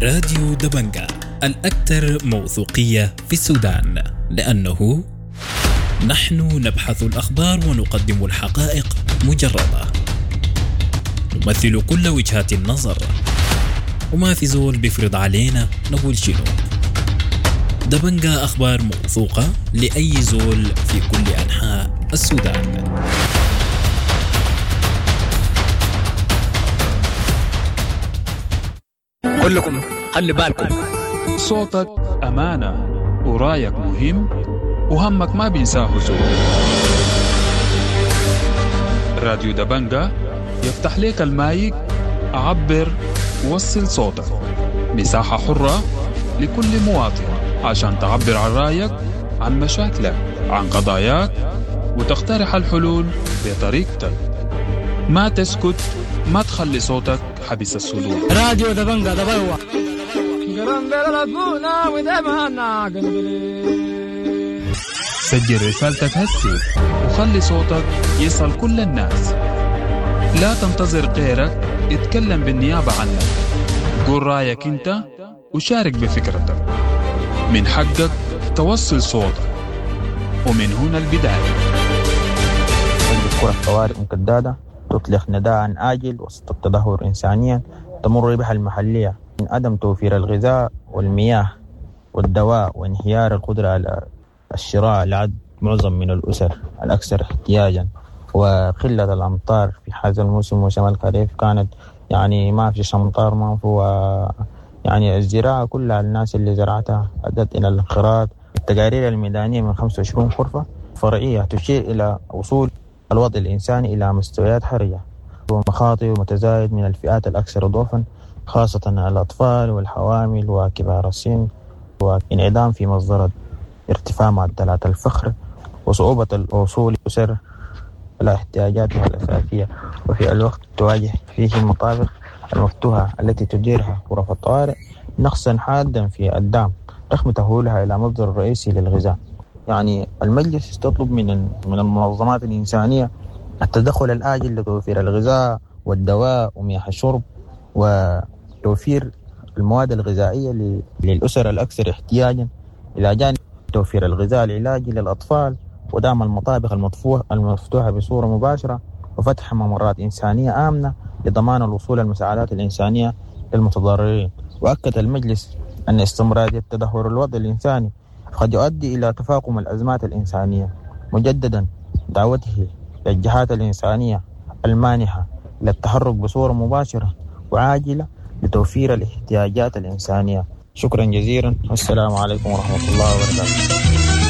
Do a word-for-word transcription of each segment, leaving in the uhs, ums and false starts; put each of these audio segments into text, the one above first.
راديو دبنجة الأكثر موثوقية في السودان، لأنه نحن نبحث الأخبار ونقدم الحقائق مجردة، نمثل كل وجهات النظر، وما في زول بيفرض علينا نقول شنو. دبنجة أخبار موثوقة لأي زول في كل أنحاء السودان. كلكم خلي بالكم، صوتك أمانة ورايك مهم وهمك ما بينساه زول. راديو دبنجة يفتح لك المايك، عبر وصل صوتك، مساحة حرة لكل مواطن عشان تعبر عن رايك، عن مشاكلك، عن قضاياك، وتقترح الحلول بطريقتك. ما تسكت، ما تخلي صوتك حبس السلوك. راديو دبنجة دبوا سجل رسالتك هسي وخلي صوتك يصل كل الناس. لا تنتظر غيرك اتكلم بالنيابة عنك، قول رأيك انت وشارك بفكرتك. من حقك توصل صوتك، ومن هنا البداية. الكرة الطوارئ مكدادة تطلق نداء آجل وسط التدهور إنسانيا تمر بها المحلية من عدم توفير الغذاء والمياه والدواء وانهيار القدرة على الشراء لعد معظم من الأسر الأكثر احتياجا، وقلة الأمطار في هذا الموسم موسم الخريف كانت يعني ما في أمطار، ما في يعني الزراعة كلها الناس اللي زرعتها أدت إلى الانقراض. التقارير الميدانية من خمسة وعشرين غرفة فرعية تشير إلى وصول الوضع الإنساني إلى مستويات حرجة ومخاطر متزايد من الفئات الأكثر ضعفا، خاصة الأطفال والحوامل وكبار السن، وانعدام في مصدر ارتفاع معدلات الفقر وصعوبة الوصول لأسر الاحتياجات الأساسية، وفي الوقت تواجه فيه المطابق المفتوحة التي تديرها غرف الطوارئ نقصا حادا في الدعم رغم تحويلها إلى مصدر رئيسي للغذاء. يعني المجلس تطلب من من المنظمات الإنسانية التدخل الآجل لتوفير الغذاء والدواء ومياه الشرب وتوفير المواد الغذائية للأسر الأكثر احتياجا، إلى جانب توفير الغذاء العلاجي للأطفال ودعم المطابخ المفتوحة بصورة مباشرة وفتح ممرات إنسانية آمنة لضمان الوصول المساعدات الإنسانية للمتضررين. وأكد المجلس أن استمرارية تدهور الوضع الإنساني قد يؤدي إلى تفاقم الأزمات الإنسانية، مجددا دعوته للجهات الإنسانية المانحة للتحرك بصورة مباشرة وعاجلة لتوفير الاحتياجات الإنسانية. شكرا جزيلا، والسلام عليكم ورحمة الله وبركاته.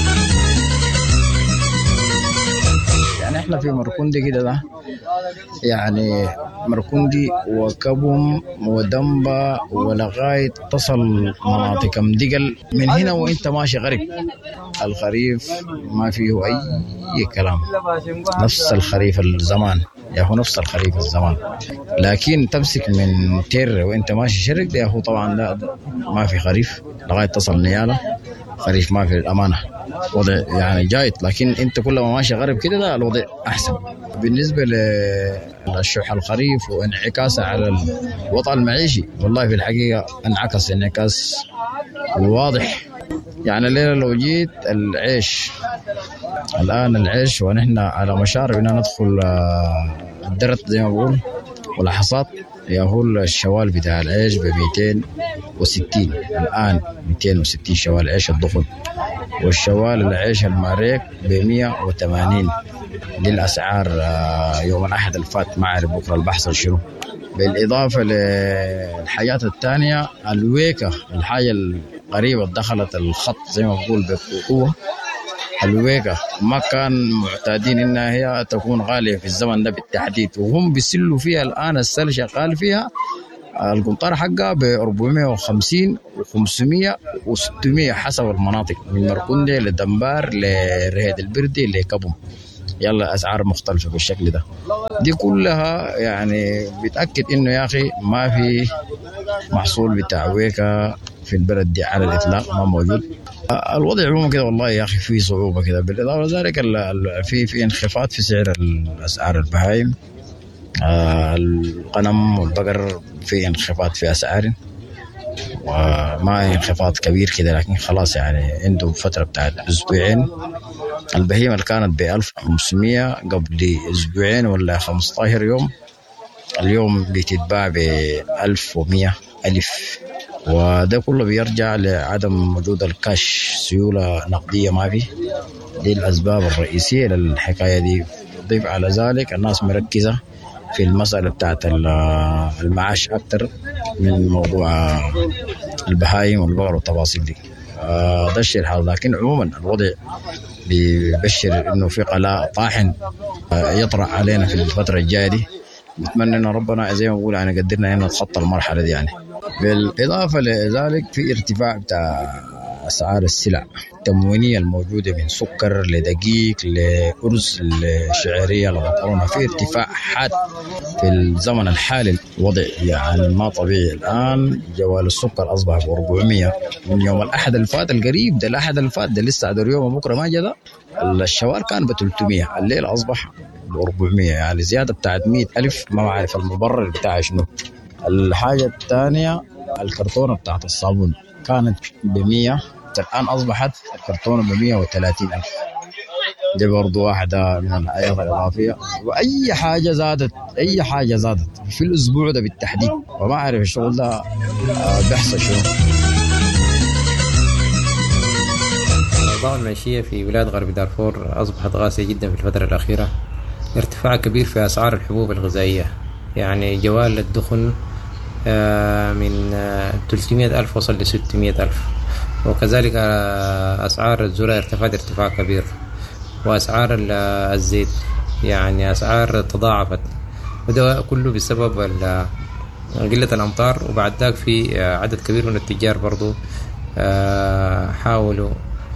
يعني احنا في مركندي كده ده، يعني مركندي وكبم ودنبا ولغاية تصل مناطق مدقل. من هنا وانت ماشي غريب الخريف ما فيه اي كلام، نفس الخريف الزمان يا هو نفس الخريف الزمان. لكن تمسك من تير وانت ماشي شرق ده يا هو طبعا لا ما في خريف لغاية تصل نيالة خريف، ما في الأمانة وضع يعني جايد. لكن انت كل ما ماشي غرب كده ده الوضع احسن. بالنسبه للشح الخريف وانعكاسه على الوضع المعيشي، والله في الحقيقه انعكس انعكاس واضح. يعني الليله لو جيت العيش الان العيش ونحن على مشارف ان ندخل الدرت زي ما بقول والحصاد، يهول الشوال بتاع العيش ب مئتين وستين الآن، مئتين وستين شوال عيش الضخم، والشوال العيش الماريك ب مئة وثمانين. دي الأسعار يوم الأحد الفات، ما أعرف بكرة البحث شنو. بالإضافة للحاجات الثانية الويكة، الحاجة القريبة دخلت الخط زي ما بقول بقوة. الويكة ما كان معتادين إنها هي تكون غالية في الزمن ده بالتحديد، وهم بيسلوا فيها الآن. السل شغال فيها القنطار حقها ب أربعمئة وخمسين وخمسمئة وستمئة حسب المناطق، من مركندي لدنبار لرهيد البردي لكبم. يلا أسعار مختلفة بالشكل ده. دي كلها يعني بتأكد إنه يا أخي ما في محصول بتاع ويكة في البلد دي على الإطلاق، ما موجود. الوضع عموما كده والله يا أخي فيه صعوبة كده. بالإضافة لذلك في في انخفاض في سعر الأسعار البهايم، الغنم والبقر في انخفاض في أسعار. وما انخفاض كبير كده، لكن خلاص يعني عنده فترة بتاعت أسبوعين. البهيمة اللي كانت ب ألف وخمسمية قبل أسبوعين ولا خمسة عشر يوم، اليوم بتتباع ب ألف ومية ألف، وده كله بيرجع لعدم وجود الكاش، سيولة نقدية ما فيه. دي الأسباب الرئيسية للحكاية دي. ضيف على ذلك الناس مركزة في المسألة بتاعت المعاش أكتر من موضوع البهايم والبقر والتفاصيل دي. ده الشيء الحال، لكن عموما الوضع بيبشر إنه في قلاء طاحن يطرأ علينا في الفترة الجاية دي. نتمنى إن ربنا زي ما بقول يعني قدرنا إن نتخطى المرحلة دي يعني. بالإضافة لذلك في ارتفاع بتاع أسعار السلع التموينية الموجودة من سكر لدقيق لأرز لشعيرية لمكرونة، في ارتفاع حاد في الزمن الحالي. الوضع يعني ما طبيعي. الآن جوال السكر أصبح ب أربعمية من يوم الأحد الفات القريب ده، الأحد الفات ده لسه عدو يوم بكرة ما جدا. الشوار كان ب ثلاثمية، الليل أصبح ب أربعمية، يعني زيادة بتاعت مئة ألف. ما بعرف المبرر بتاعه شنو. الحاجة الثانية الكرتونة بتاعت الصابون كانت بمية، الآن أصبحت الكرتونة بمية وثلاثين ألف. دي برضو واحدة من الآيات الإضافية. وأي حاجة زادت، أي حاجة زادت في الأسبوع ده بالتحديد، وما أعرف الشغل ده بيحصل شنو. الأوضاع المعيشية في ولاية غرب دارفور أصبحت قاسية جدا في الفترة الأخيرة. ارتفاع كبير في أسعار الحبوب الغذائية، يعني جوال الدخن من ثلاثمية ألف وصل ل ستمية ألف، وكذلك أسعار الذرة ارتفعت ارتفاع كبير، وأسعار الزيت يعني أسعار تضاعفت، وده كله بسبب قلة الأمطار. وبعد ذلك في عدد كبير من التجار برضو حاولوا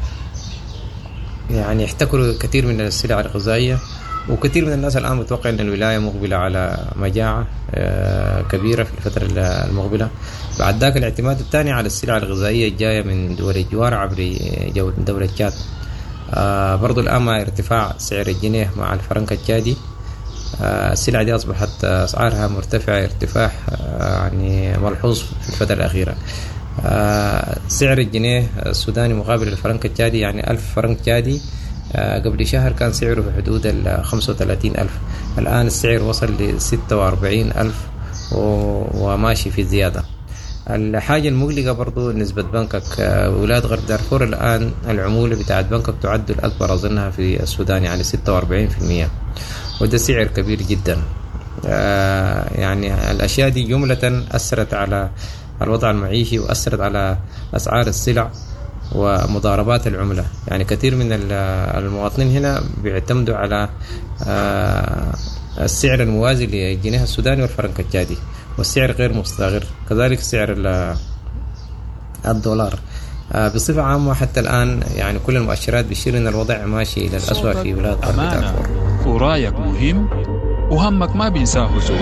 يعني يحتكروا كثير من السلع الغذائية، وكثير من الناس الآن متوقع أن الولاية مقبلة على مجاعة كبيرة في الفترة المقبلة. بعد ذلك الاعتماد الثاني على السلع الغذائية الجاية من دول الجوار عبر دولة تشاد. برضو الآن مع ارتفاع سعر الجنيه مع الفرنك التشادي، السلع دي أصبحت أسعارها مرتفعة ارتفاع يعني ملحوظ في الفترة الأخيرة. سعر الجنيه السوداني مقابل الفرنك التشادي يعني ألف فرنك تشادي قبل شهر كان سعره في حدود ال خمسة وثلاثين ألف، الآن السعر وصل ل ستة وأربعين ألف وماشي في زيادة. الحاجة المقلقة برضو نسبة بنكك. ولاية غرب دارفور الآن العمولة بتاعت بنكك تعد الأكبر أظنها في السودان يعني ستة وأربعين بالمئة، وده سعر كبير جدا. يعني الأشياء دي جملة أثرت على الوضع المعيشي وأثرت على أسعار السلع ومضاربات العملة. يعني كثير من المواطنين هنا بيعتمدوا على السعر الموازي للجنيه السوداني والفرنك التشادي، والسعر غير مستقر، كذلك سعر الدولار. بصفة عامة حتى الآن يعني كل المؤشرات بتشير أن الوضع ماشي إلى الأسوأ في ولاية غرب دارفور. ورأيك مهم وهمك ما بينساه زول.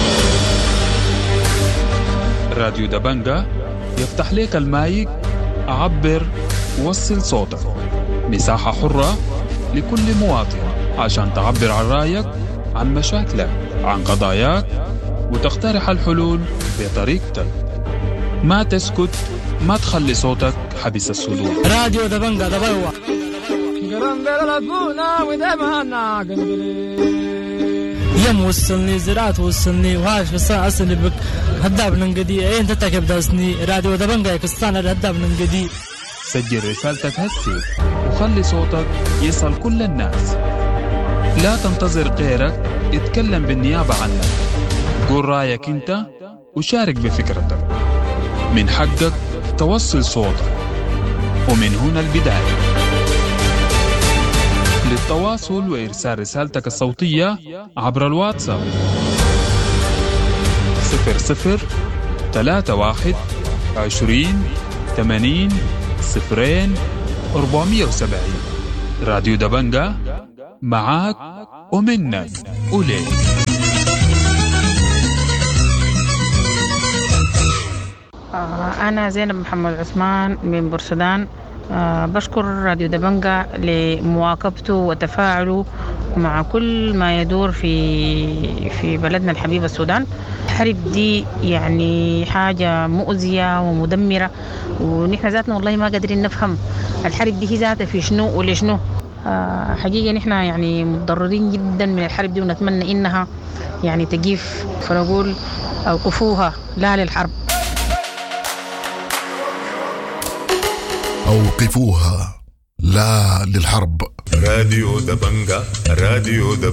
راديو دبنجة يفتح لك المايك، عبر وصل صوتك، مساحة حرة لكل مواطن عشان تعبر عن رأيك، عن مشاكلك، عن قضاياك، وتقترح الحلول بطريقتك. ما تسكت، ما تخلي صوتك حبس الصدور. راديو دبنجة دبوا يم وصلني زراعت وصلني وهاش قصة أصلي بك هداب ننقدي أين تتكب داسني. راديو دبنجة يكستان هداب ننقدي. سجل رسالتك هسي وخلي صوتك يصل كل الناس. لا تنتظر غيرك اتكلم بالنيابة عنك. قول رأيك انت وشارك بفكرتك. من حقك توصل صوتك، ومن هنا البداية. للتواصل وإرسال رسالتك الصوتية عبر الواتساب صفر صفر ثلاثة واحد عشرين ثمانين صفرين أربعمية وسبعين. راديو دبنجة معاك ومنك وليك. أنا زينب محمد عثمان من بورسودان، أه بشكر راديو دبنجة لمواكبته وتفاعله مع كل ما يدور في في بلدنا الحبيب السودان. الحرب دي يعني حاجة مؤذية ومدمرة، ونحن ذاتنا والله ما قادرين نفهم الحرب دي ذاتها في شنو ولشنو. أه حقيقة نحن يعني متضررين جدا من الحرب دي، ونتمنى إنها يعني تجيف، فنقول أوقفوها لا للحرب. أوقفوها لا للحرب. راديو دبنجة، راديو دبنجة.